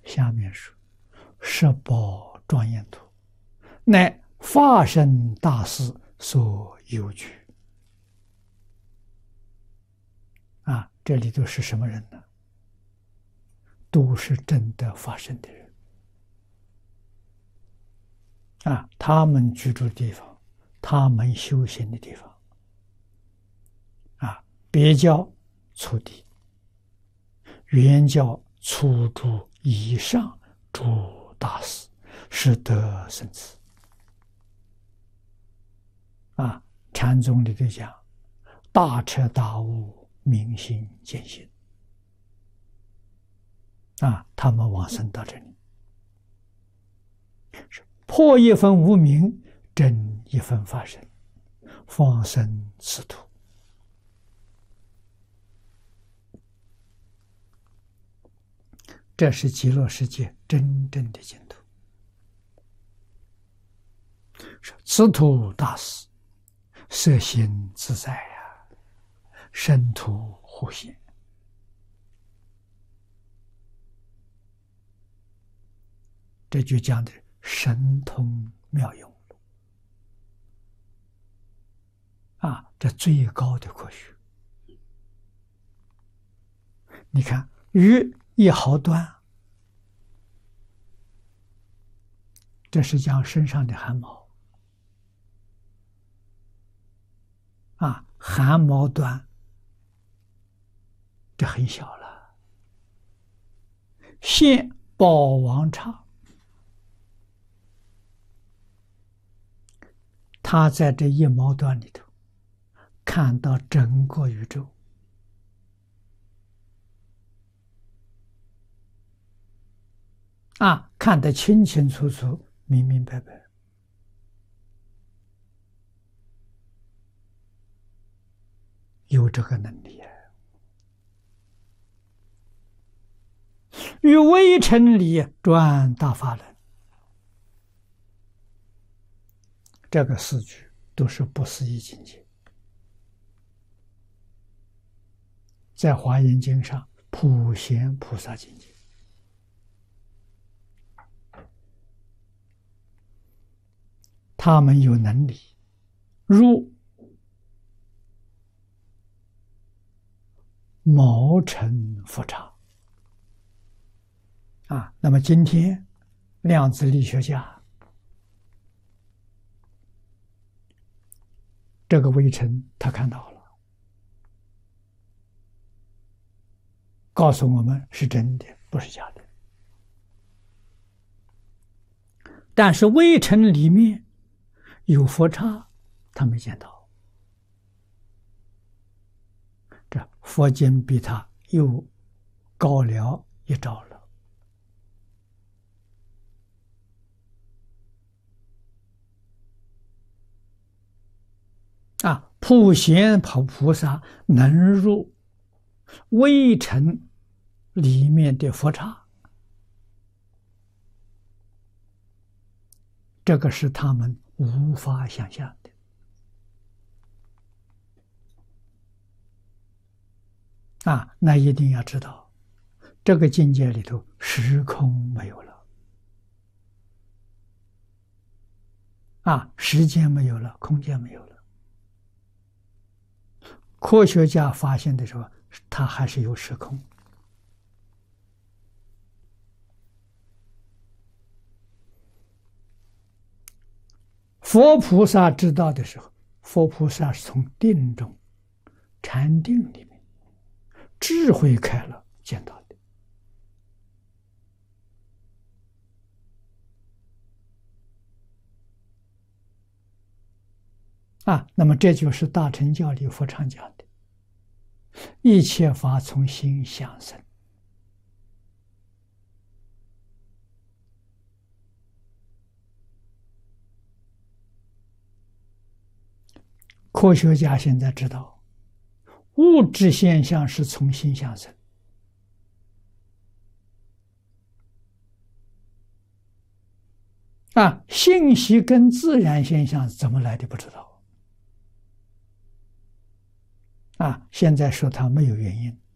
下面说：十宝庄严土，乃法身大士所有具。这里头是什么人呢？都是真的发生的人。他们居住的地方，他们修行的地方，别教初地，原教初住以上诸大士，是得生子。禅宗里头讲，大彻大悟，明心见性。他们往生到这里，破一分无明，真一分法身，放生此土。这是极乐世界真正的净土。此土大士，色心自在呀，身土互现。这就讲的神通妙用这最高的科学。你看，鱼一毫端，这是讲身上的汗毛汗毛端，这很小了。现宝王刹，他在这一毛端里头看到整个宇宙，看得清清楚楚、明明白白。有这个能力于微尘里转大法轮。这个四句都是不思议境界，在华严经上普贤菩萨境界。他们有能力入毛尘佛刹那么今天量子力学家这个微尘他看到了，告诉我们是真的，不是假的。但是微尘里面有佛刹，他没见到。这佛经比他又高了一招了。普贤菩萨能入微尘里面的佛刹，这个是他们无法想象的。那一定要知道，这个境界里头时空没有了，时间没有了，空间没有了。科学家发现的时候，它还是有时空。佛菩萨知道的时候，佛菩萨是从定中、禅定里面智慧开了见到的。那么这就是大乘教里佛常讲的，一切法从心想生。科学家现在知道，物质现象是从心想生。信息跟自然现象怎么来的不知道。现在说它没有原因，